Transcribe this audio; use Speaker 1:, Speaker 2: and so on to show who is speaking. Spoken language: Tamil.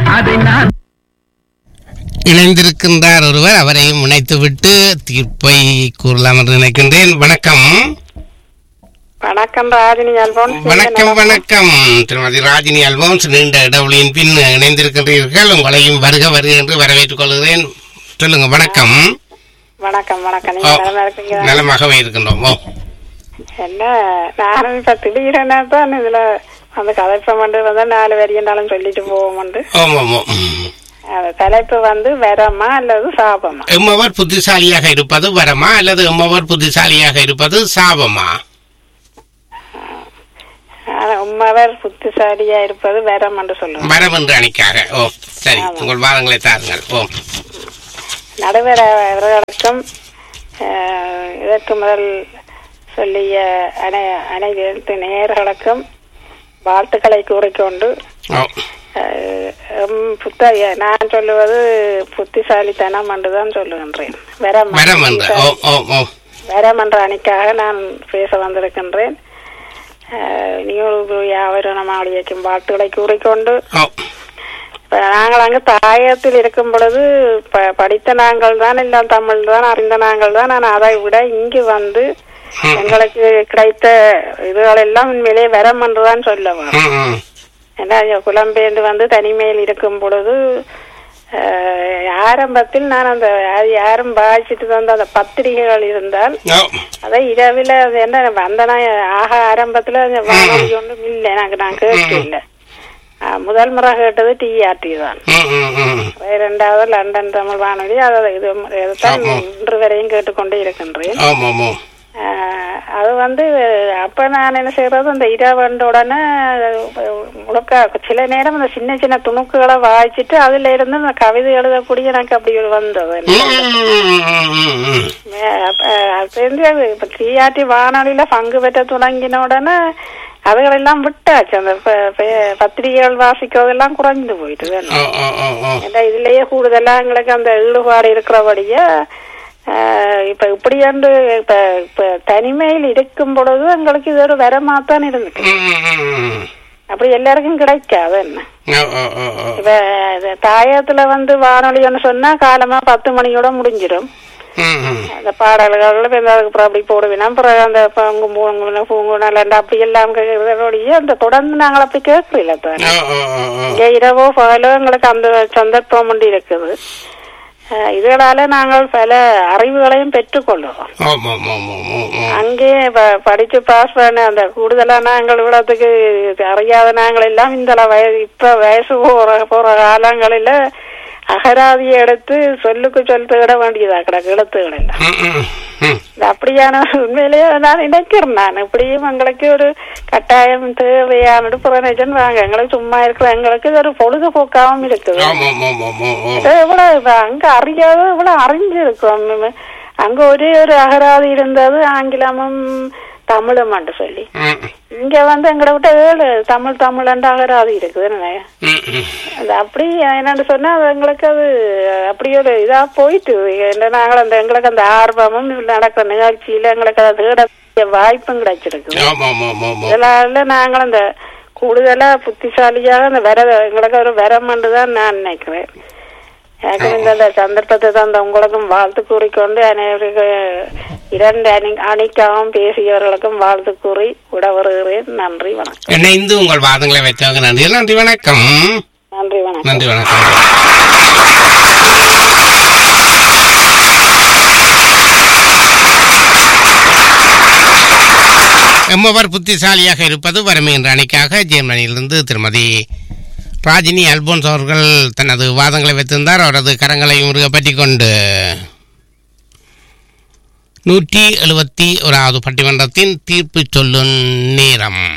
Speaker 1: அதை நான்
Speaker 2: இணைந்திருக்கின்றார் ஒருவர், அவரையும் இணைத்துவிட்டு தீர்ப்பை கூறலாம் என்று நினைக்கின்றேன். வணக்கம்.
Speaker 3: வணக்கம் ராஜினி அல்போன்ஸ்.
Speaker 2: வணக்கம் வணக்கம் திருமதி ராஜினி அல்போன்ஸ். நீண்ட இடைவெளியின் பின் இணைந்திருக்கின்றீர்கள். உங்களையும் வருக வருக என்று வரவேற்றுக் கொள்கிறேன். சொல்லுங்க. வணக்கம்.
Speaker 3: வணக்கம் வணக்கம். நீங்க நலமா இருக்கீங்களா?
Speaker 2: நலமாகவே இருக்கின்றோம்.
Speaker 3: என்ன நானும் இப்ப திடீரென தான் இதுல அந்த கதைப்பம் வந்து 4 வரியண்டாலும் சொல்லிட்டு போவோம். அந்த தலைப்பு வந்து வரமா அல்லது சாபமா?
Speaker 2: எம்மவர் புத்திசாலியாக இருப்பது வரமா அல்லது எம்மவர் புத்திசாலியாக இருப்பது சாபமா?
Speaker 3: உம்மவர் புத்திசாலியா இருப்பது வரம் என்று சொல்லுவோம்.
Speaker 2: வரம் என்று அணிக்காக. ஓ சரி, உங்கள் வாதங்களை தாருங்கள். ஓ
Speaker 3: நடுவர் அவர்களுக்கும் இதற்கு முதல் சொல்லிய அனைத்து நேயர்களுக்கும் வாழ்த்துக்களை கூறிக்கொண்டு நான் சொல்லுவது புத்திசாலித்தனம் என்றுதான் சொல்லுகின்றேன். வரம் என்ற அணிக்காக நான் பேச வந்திருக்கின்றேன். யாவரும் வாழ்த்துக்களை கூறிக்கொண்டு நாங்கள் அங்கு தாயத்தில் இருக்கும் பொழுது படித்த நாங்கள் தான், இல்லை தமிழ் தான் அறிந்த நாங்கள் தான். நான் அதை விட இங்கு வந்து எங்களுக்கு கிடைத்த இதுகள் எல்லாம் உண்மையிலே வரம் என்றுதான் சொல்லுவேன். ஏன்னா புலம்பெயர்ந்து வந்து தனிமையில் இருக்கும் பொழுது ஆரம்பத்தில் நான் அந்த யாரும் பாய்ச்சிட்டு வந்த அந்த பத்திரிகைகள் இருந்தால் அதை இரவில் என்ன வந்தனா ஆரம்பத்துல வானொலி ஒன்றும் இல்லை, நான் கேட்கல. முதல் முறை கேட்டது டிஆர்டி தான். 2வது லண்டன் தமிழ் வானொலி. இதுதான் இன்று வரையும் கேட்டுக்கொண்டே இருக்கின்றேன். அது வந்து அப்ப நான் என்ன செய்யறது, அந்த இரவண்டோடனே முழுக்க சில நேரம் அந்த சின்ன சின்ன துணுக்குகளை வாய்ச்சிட்டு அதுல இருந்து அந்த கவிதை எழுதக்கூடிய எனக்கு அப்படி வந்தது. இப்ப டிஆர்டி வானொலியில பங்கு பெற்ற தொடங்கின உடனே அதுகளெல்லாம் விட்டாச்சு. அந்த பத்திரிகைகள் வாசிக்கிறதெல்லாம் குறைஞ்சு போயிட்டு. ஏன்னா இதுலயே கூடுதலா எங்களுக்கு அந்த ஈடுபாடு இருக்கிறபடியா இப்ப இப்படி என்று இப்ப தனிமையில் இருக்கும் பொழுது எங்களுக்கு இது ஒரு வரமாத்தான் இருந்துச்சு. அப்படி எல்லாருக்கும் கிடைக்காது. என்ன இப்ப தாயத்துல வந்து வானொலின்னு சொன்னா காலமா 10 மணியோட முடிஞ்சிடும். அந்த பாடல்கள் அப்படி போடுவேன். அப்புறம் அந்த பூங்குணல் அப்படி எல்லாம் அந்த தொடர்ந்து நாங்கள் அப்படி கேட்கல. இங்க இரவோ பகலோ எங்களுக்கு அந்த சந்தர்ப்பம் ஒன்று இருக்குது. இதனால நாங்கள் பல அறிவுகளையும் பெற்றுக்கொள்ளுவோம். அங்கே படிச்சு பாஸ் பண்ண அந்த கூடுதலா நாங்கள் இவ்வளவுக்கு அறியாத நாங்கள் எல்லாம் இந்த இப்ப வயசு போற காலங்களில அகராதியை எடுத்து சொல்லுக்கு சொல் தேட வேண்டியதா கிடக்கு எழுத்துக்கள் எல்லாம். அப்படியான உண்மையிலேயே நான் நினைக்கிறேன். நான் இப்படியும் எங்களுக்கு ஒரு கட்டாயம் தேவையான பிரயோஜனம் வாங்க. எங்களுக்கு சும்மா இருக்கிற எங்களுக்கு இது ஒரு பொழுதுபோக்காவும் இருக்குது. இவ்வளவு அங்க அறியாத இவ்வளவு அறிஞ்சிருக்கோம். அங்க ஒரே ஒரு அகராதி இருந்தது, ஆங்கிலமும் தமிழும் என்று சொல்லி. இங்க வந்து எங்களை விட்ட 7 தமிழ் அகராதி இருக்குது. அப்படி என்னன்னு சொன்னா எங்களுக்கு அது அப்படி ஒரு இதா போயிட்டு நாங்கள் அந்த எங்களுக்கு அந்த ஆர்வமும் நடக்கிற நிகழ்ச்சியில எங்களுக்கு அதை தேட வாய்ப்பும் கிடைச்சிருக்கு. இதனால நாங்கள் அந்த கூடுதலா புத்திசாலியாக அந்த எங்களுக்கு ஒரு வரம் என்றுதான் நான் நினைக்கிறேன். இந்த சந்தர்ப்பத்தை தான் உங்களுக்கும் வாழ்த்து கூறிக்கொண்டு இரண்டு அணிக்காகவும் பேசியவர்களுக்கும் வாழ்த்து கூறி விட வருகிறேன். நன்றி வணக்கம்.
Speaker 2: இணைந்து உங்கள் வாதங்களை வைத்தவங்க நன்றி. நன்றி வணக்கம்.
Speaker 3: நன்றி வணக்கம்.
Speaker 2: நன்றி வணக்கம். எம்மவர் புத்திசாலியாக இருப்பது வறுமை என்ற அணிக்காக ஜெர்மனியிலிருந்து திருமதி ராஜினி அல்போன்ஸ் அவர்கள் தனது வாதங்களை வைத்திருந்தார். அவரது கரங்களையும் பற்றி கொண்டு 171வது பட்டிமன்றத்தின் தீர்ப்பு சொல்லும் நேரம்.